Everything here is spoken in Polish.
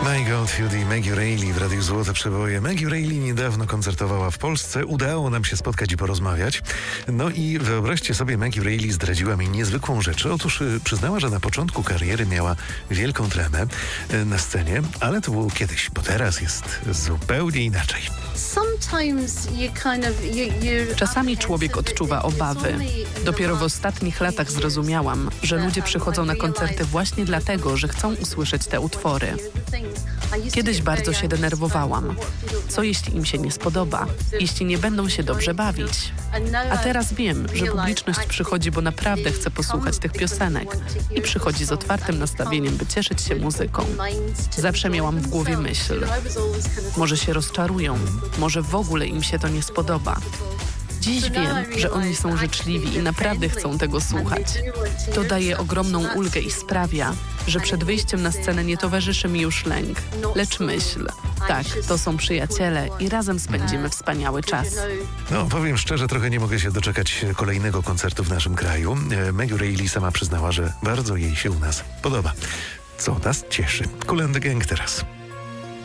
My God, i Maggie Reilly w Radiu Złote Przeboje. Maggie Reilly niedawno koncertowała w Polsce. Udało nam się spotkać i porozmawiać. No i wyobraźcie sobie, Maggie Reilly zdradziła mi niezwykłą rzecz. Otóż przyznała, że na początku kariery miała wielką tremę na scenie, ale to było kiedyś, bo teraz jest zupełnie inaczej. Czasami człowiek odczuwa obawy. Dopiero w ostatnich latach zrozumiałam, że ludzie przychodzą na koncerty właśnie dlatego, że chcą usłyszeć te utwory. Kiedyś bardzo się denerwowałam. Co jeśli im się nie spodoba? Jeśli nie będą się dobrze bawić? A teraz wiem, że publiczność przychodzi, bo naprawdę chce posłuchać tych piosenek i przychodzi z otwartym nastawieniem, by cieszyć się muzyką. Zawsze miałam w głowie myśl: może się rozczarują, może w ogóle im się to nie spodoba. Dziś wiem, że oni są życzliwi i naprawdę chcą tego słuchać. To daje ogromną ulgę i sprawia, że przed wyjściem na scenę nie towarzyszy mi już lęk, lecz myśl: tak, to są przyjaciele i razem spędzimy wspaniały czas. No, powiem szczerze, trochę nie mogę się doczekać kolejnego koncertu w naszym kraju. Maggie Reilly sama przyznała, że bardzo jej się u nas podoba, co nas cieszy. Kool and the Gang teraz.